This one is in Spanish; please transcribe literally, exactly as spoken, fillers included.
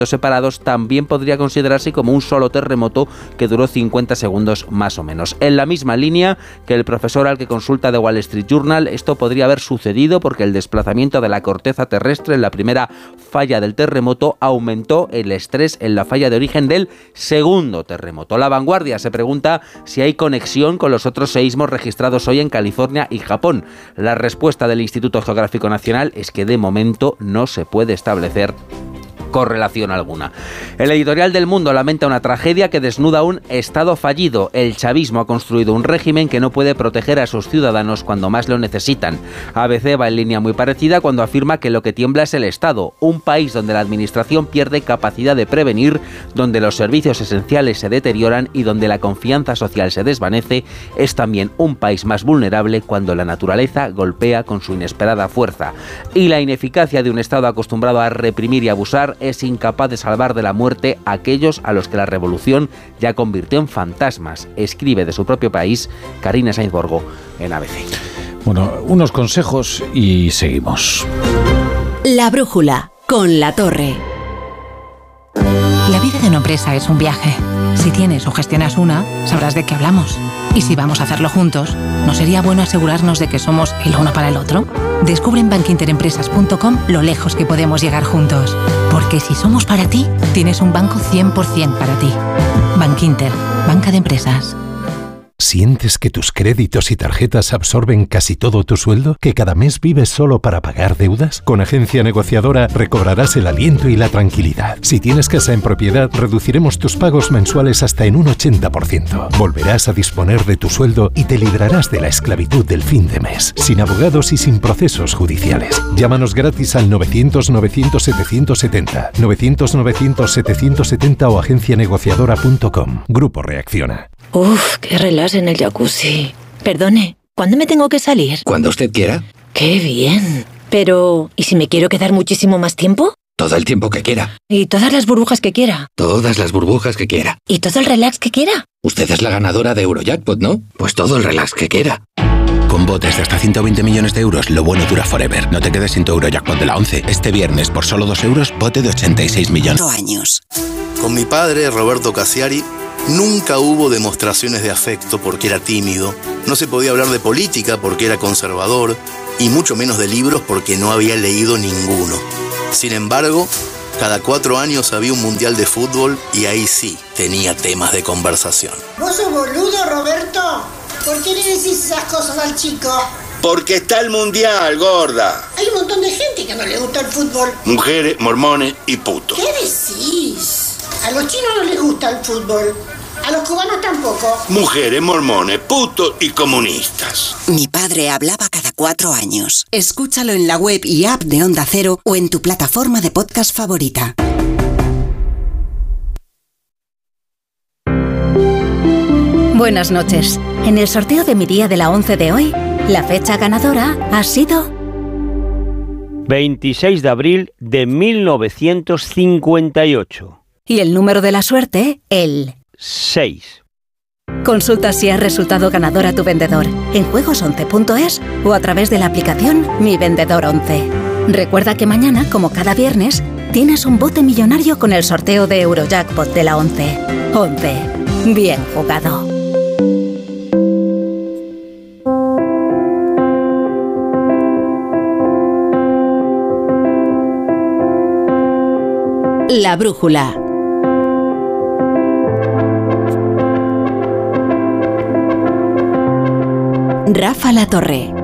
separados, también podría considerarse como un solo terremoto que duró cincuenta segundos más o menos. En la misma línea que el profesor al que consulta de Wall Street Journal, esto podría haber sucedido porque el desplazamiento de la corteza terrestre en la primera falla del terremoto aumentó el estrés en la falla de origen del segundo terremoto. La Vanguardia se pregunta si hay conexión con los otros seísmos registrados hoy en California y Japón. La respuesta del Instituto Geográfico Nacional es que de momento no se puede establecer correlación alguna. El editorial del Mundo lamenta una tragedia que desnuda un Estado fallido. El chavismo ha construido un régimen que no puede proteger a sus ciudadanos cuando más lo necesitan. A B C va en línea muy parecida cuando afirma que lo que tiembla es el Estado, un país donde la administración pierde capacidad de prevenir, donde los servicios esenciales se deterioran y donde la confianza social se desvanece, es también un país más vulnerable cuando la naturaleza golpea con su inesperada fuerza. Y la ineficacia de un Estado acostumbrado a reprimir y abusar es incapaz de salvar de la muerte a aquellos a los que la revolución ya convirtió en fantasmas, escribe de su propio país Carina Sainz Borgo en A B C. Bueno, unos consejos y seguimos. La brújula con La Torre. La vida de una empresa es un viaje. Si tienes o gestionas una, sabrás de qué hablamos. Y si vamos a hacerlo juntos, ¿no sería bueno asegurarnos de que somos el uno para el otro? Descubre en bank inter empresas punto com lo lejos que podemos llegar juntos. Porque si somos para ti, tienes un banco cien por ciento para ti. Bankinter, banca de empresas. ¿Sientes que tus créditos y tarjetas absorben casi todo tu sueldo? ¿Que cada mes vives solo para pagar deudas? Con Agencia Negociadora recobrarás el aliento y la tranquilidad. Si tienes casa en propiedad, reduciremos tus pagos mensuales hasta en un ochenta por ciento. Volverás a disponer de tu sueldo y te librarás de la esclavitud del fin de mes, sin abogados y sin procesos judiciales. Llámanos gratis al novecientos novecientos setecientos setenta, novecientos novecientos setecientos setenta o agencia negociadora punto com. Grupo Reacciona. Uf, qué relax en el jacuzzi. Perdone, ¿cuándo me tengo que salir? Cuando usted quiera. ¡Qué bien! Pero, ¿y si me quiero quedar muchísimo más tiempo? Todo el tiempo que quiera. ¿Y todas las burbujas que quiera? Todas las burbujas que quiera. ¿Y todo el relax que quiera? Usted es la ganadora de Eurojackpot, ¿no? Pues todo el relax que quiera. Con botes de hasta ciento veinte millones de euros, lo bueno dura forever. No te quedes sin tu Eurojackpot de la once. Este viernes, por solo dos euros, bote de ochenta y seis millones. años. Con mi padre, Roberto Cassiari, nunca hubo demostraciones de afecto porque era tímido, no se podía hablar de política porque era conservador, y mucho menos de libros porque no había leído ninguno. Sin embargo, cada cuatro años había un mundial de fútbol y ahí sí tenía temas de conversación. ¿Vos sos boludo, Roberto? ¿Por qué le decís esas cosas al chico? Porque está el mundial, gorda. Hay un montón de gente que no le gusta el fútbol. Mujeres, mormones y putos. ¿Qué decís? A los chinos no les gusta el fútbol. A los cubanos tampoco. Mujeres, mormones, putos y comunistas. Mi padre hablaba cada cuatro años. Escúchalo en la web y app de Onda Cero o en tu plataforma de podcast favorita. Buenas noches. En el sorteo de mi día de la once de hoy, la fecha ganadora ha sido veintiséis de abril de mil novecientos cincuenta y ocho. Y el número de la suerte, el seis. Consulta si has resultado ganador a tu vendedor en juegos once punto es o a través de la aplicación Mi Vendedor once. Recuerda que mañana, como cada viernes, tienes un bote millonario con el sorteo de Eurojackpot de la once. once. Bien jugado. La brújula. Rafa La Torre.